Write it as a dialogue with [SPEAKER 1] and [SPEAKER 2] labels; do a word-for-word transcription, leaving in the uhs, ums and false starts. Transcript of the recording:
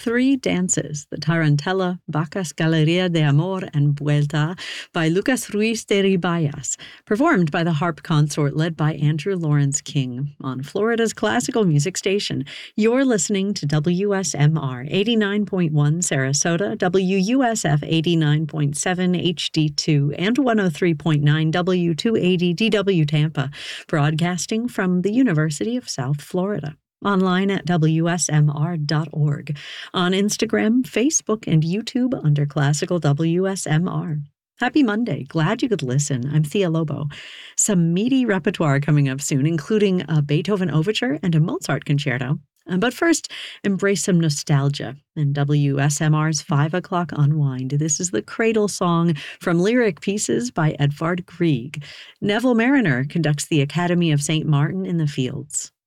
[SPEAKER 1] Three Dances, the Tarantella, Bacchus, Galeria de Amor, and Vuelta by Lucas Ruiz de Ribayas, performed by the harp consort led by Andrew Lawrence King on Florida's classical music station. You're listening to W S M R eighty-nine point one Sarasota, W U S F eighty-nine point seven H D two, and one oh three point nine W two eighty D W Tampa, broadcasting from the University of South Florida. Online at W S M R dot org, on Instagram, Facebook, and YouTube under Classical W S M R. Happy Monday. Glad you could listen. I'm Thea Lobo. Some meaty repertoire coming up soon, including a Beethoven overture and a Mozart concerto. But first, embrace some nostalgia in W S M R's five o'clock Unwind. This is the Cradle Song from Lyric Pieces by Edvard Grieg. Neville Mariner conducts the Academy of Saint Martin in the Fields.